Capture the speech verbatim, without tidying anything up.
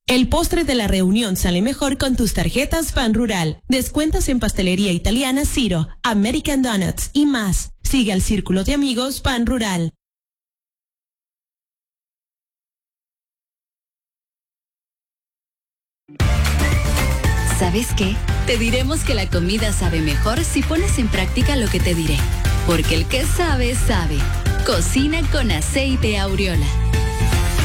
El postre de la reunión sale mejor con tus tarjetas Pan Rural. Descuentos en pastelería italiana Ciro, American Donuts y más. Sigue al círculo de amigos Pan Rural. ¿Sabes qué? Te diremos que la comida sabe mejor si pones en práctica lo que te diré. Porque el que sabe, sabe. Cocina con aceite Aureola.